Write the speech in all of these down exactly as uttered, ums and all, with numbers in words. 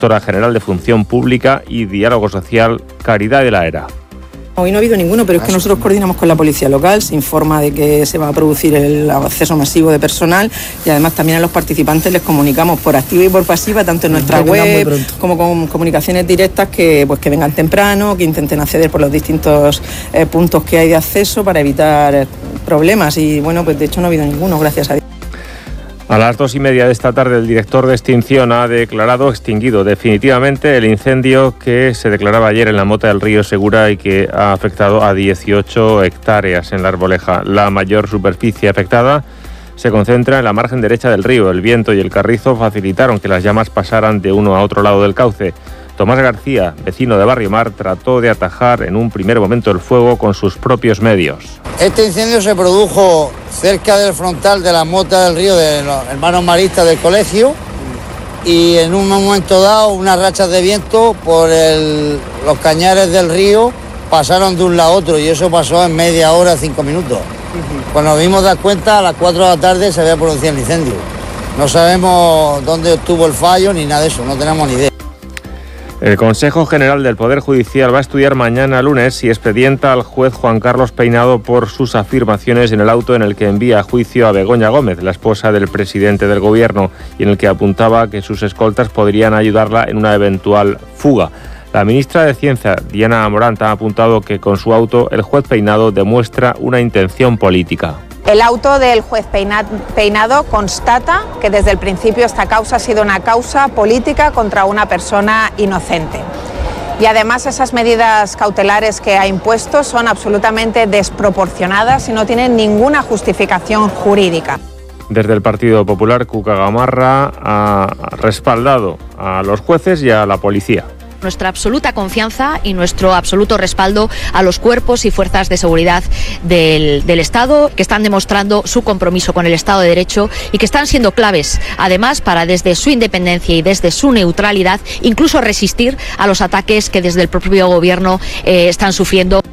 Directora General de Función Pública y Diálogo Social, Caridad de la Era. Hoy no ha habido ninguno, pero es que nosotros coordinamos con la policía local, se informa de que se va a producir el acceso masivo de personal y además también a los participantes les comunicamos por activa y por pasiva, tanto en nuestra web como con comunicaciones directas, que pues que vengan temprano, que intenten acceder por los distintos eh, puntos que hay de acceso para evitar problemas y bueno, pues de hecho no ha habido ninguno, gracias a Dios. A las dos y media de esta tarde, el director de extinción ha declarado extinguido definitivamente el incendio que se declaraba ayer en la mota del río Segura y que ha afectado a dieciocho hectáreas en la Arboleja. La mayor superficie afectada se concentra en la margen derecha del río. El viento y el carrizo facilitaron que las llamas pasaran de uno a otro lado del cauce. Tomás García, vecino de Barrio Mar, trató de atajar en un primer momento el fuego con sus propios medios. Este incendio se produjo cerca del frontal de la mota del río de los hermanos maristas del colegio y en un momento dado unas rachas de viento por el, los cañares del río pasaron de un lado a otro y eso pasó en media hora, cinco minutos. Cuando nos dimos dar cuenta, a las cuatro de la tarde se había producido el incendio. No sabemos dónde estuvo el fallo ni nada de eso, no tenemos ni idea. El Consejo General del Poder Judicial va a estudiar mañana lunes si expedienta al juez Juan Carlos Peinado por sus afirmaciones en el auto en el que envía a juicio a Begoña Gómez, la esposa del presidente del Gobierno, y en el que apuntaba que sus escoltas podrían ayudarla en una eventual fuga. La ministra de Ciencia, Diana Morant, ha apuntado que con su auto el juez Peinado demuestra una intención política. El auto del juez Peinado constata que desde el principio esta causa ha sido una causa política contra una persona inocente. Y además esas medidas cautelares que ha impuesto son absolutamente desproporcionadas y no tienen ninguna justificación jurídica. Desde el Partido Popular, Cuca Gamarra ha respaldado a los jueces y a la policía. Nuestra absoluta confianza y nuestro absoluto respaldo a los cuerpos y fuerzas de seguridad del, del Estado, que están demostrando su compromiso con el Estado de Derecho y que están siendo claves, además, para desde su independencia y desde su neutralidad, incluso resistir a los ataques que desde el propio Gobierno eh, están sufriendo.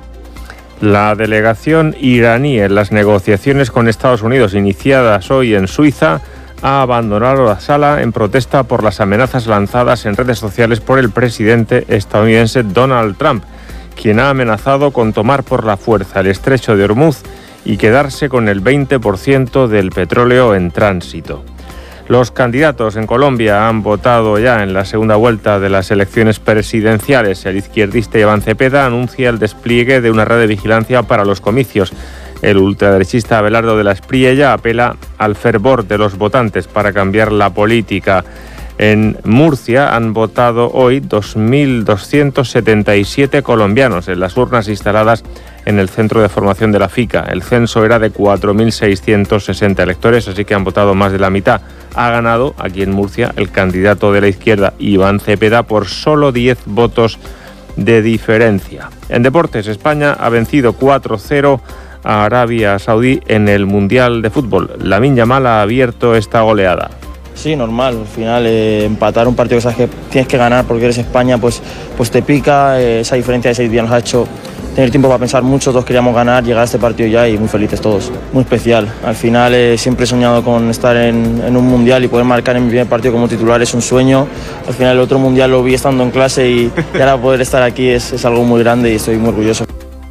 La delegación iraní en las negociaciones con Estados Unidos, iniciadas hoy en Suiza, ha abandonado la sala en protesta por las amenazas lanzadas en redes sociales por el presidente estadounidense Donald Trump, quien ha amenazado con tomar por la fuerza el estrecho de Hormuz y quedarse con el veinte por ciento del petróleo en tránsito. Los candidatos en Colombia han votado ya en la segunda vuelta de las elecciones presidenciales. El izquierdista Iván Cepeda anuncia el despliegue de una red de vigilancia para los comicios. El ultraderechista Abelardo de la Espriella apela al fervor de los votantes para cambiar la política. En Murcia han votado hoy dos mil doscientos setenta y siete colombianos en las urnas instaladas en el centro de formación de la FICA. El censo era de cuatro mil seiscientos sesenta electores, así que han votado más de la mitad. Ha ganado aquí en Murcia el candidato de la izquierda, Iván Cepeda, por solo diez votos de diferencia. En deportes, España ha vencido cuatro cero a Arabia Saudí en el Mundial de Fútbol. Lamine Yamal ha abierto esta goleada. Sí, normal, al final eh, empatar un partido que sabes que tienes que ganar porque eres España, pues, pues te pica, eh, esa diferencia de seis días nos ha hecho tener tiempo para pensar mucho, todos queríamos ganar, llegar a este partido ya y muy felices todos, muy especial. Al final eh, siempre he soñado con estar en, en un Mundial y poder marcar en mi primer partido como titular es un sueño. Al final el otro Mundial lo vi estando en clase y, y ahora poder estar aquí es, es algo muy grande y estoy muy orgulloso.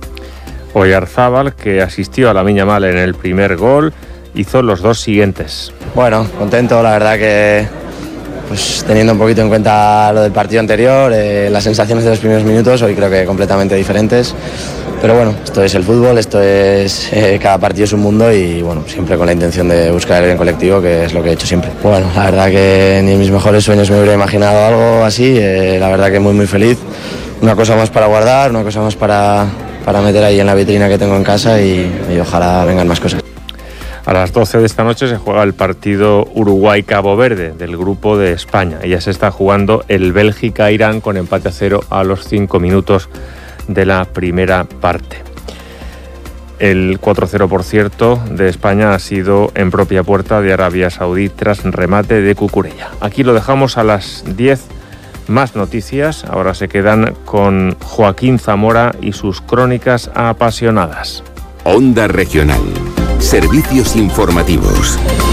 Oyarzábal, que asistió a Lamine Yamal en el primer gol, hizo los dos siguientes. Bueno, contento, la verdad que pues teniendo un poquito en cuenta lo del partido anterior, eh, las sensaciones de los primeros minutos, hoy creo que completamente diferentes. Pero bueno, esto es el fútbol, esto es eh, cada partido es un mundo y bueno, siempre con la intención de buscar el bien colectivo, que es lo que he hecho siempre. Bueno, la verdad que ni en mis mejores sueños me hubiera imaginado algo así, eh, la verdad que muy muy feliz. Una cosa más para guardar, una cosa más para, para meter ahí en la vitrina que tengo en casa y, y ojalá vengan más cosas. A las doce de esta noche se juega el partido Uruguay-Cabo Verde del grupo de España. Y ya se está jugando el Bélgica-Irán con empate a cero a los cinco minutos de la primera parte. El cuatro cero, por cierto, de España ha sido en propia puerta de Arabia Saudí tras remate de Cucurella. Aquí lo dejamos a las diez. Más noticias. Ahora se quedan con Joaquín Zamora y sus crónicas apasionadas. Onda Regional. Servicios informativos.